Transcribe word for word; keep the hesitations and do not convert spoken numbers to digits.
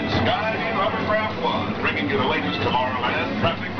and Sky Hovercraft One, bringing you the latest Tomorrowland traffic